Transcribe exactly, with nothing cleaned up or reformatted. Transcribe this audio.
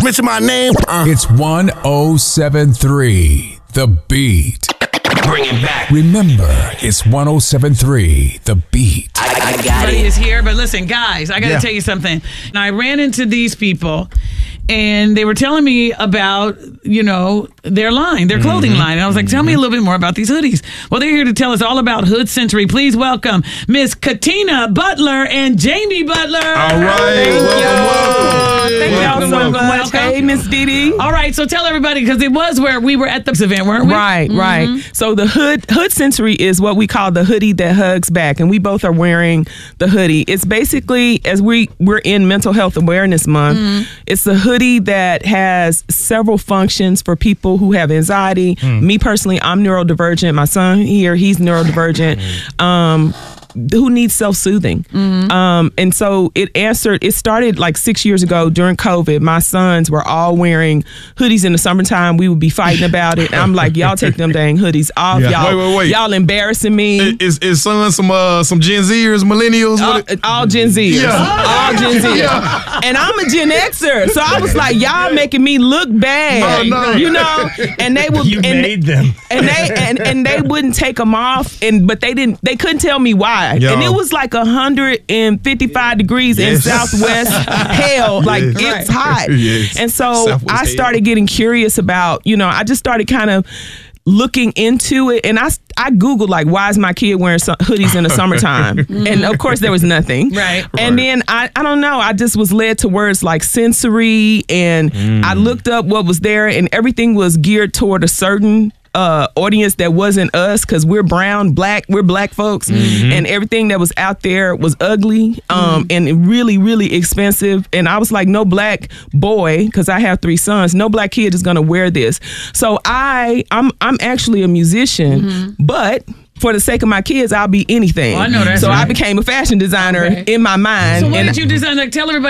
mention my name. Uh. It's one oh seven three, The Beat. Bring it back. Remember, it's one oh seven three, The Beat. I, I got Everybody it. is here, but listen, guys, I got to Yeah. tell you something. Now, I ran into these people, and they were telling me about, you know, their line, their clothing Mm-hmm. line. And I was like, tell me a little bit more about these hoodies. Well, they're here to tell us all about Hood Century. Please welcome Miss Katina Butler and Jamie Butler. All right. Welcome, welcome. Thank y'all Welcome, so welcome, much. welcome. Hey, Miss Dee Dee. All right, so tell everybody, because it was where we were at the event, weren't we? Right, right. So the hood hood century is what we call the hoodie that hugs back, and we both are wearing the hoodie. It's basically, as we we're in Mental Health Awareness Month, it's a hoodie that has several functions for people who have anxiety. Me personally, I'm neurodivergent. My son here, he's neurodivergent. Um, who needs self-soothing. Um, and so it answered, it started like six years ago during COVID. My sons were all wearing hoodies in the summertime. We would be fighting about it. And I'm like, y'all take them dang hoodies off. Yeah. Y'all, Wait, wait, wait. y'all embarrassing me. Is is son some uh some Gen Zers, millennials? all, What it- all Gen Zers. Yeah. All Gen Zers. And I'm a Gen Xer. So I was like, y'all making me look bad. No, no. You know? And they would You and, made them. and they and, and they wouldn't take them off, and but they didn't they couldn't tell me why. Yo. And it was like one hundred fifty-five degrees Yes. in Southwest hell. Like Yes. it's hot. Yes. And so Southwest I hell. started getting curious about, you know, I just started kind of looking into it, and I, I Googled like, why is my kid wearing some hoodies in the summertime? And of course there was nothing. Right. And then I, I don't know, I just was led to words like sensory, and I looked up what was there, and everything was geared toward a certain uh, audience that wasn't us, because we're brown, black, we're black folks, and everything that was out there was ugly um, and really, really expensive. And I was like, no black boy, because I have three sons, no black kid is gonna wear this. So I, I'm, I'm actually a musician, but for the sake of my kids, I'll be anything. Oh, I know that's so I right. became a fashion designer Okay. in my mind. So what and did you design? Like, tell everybody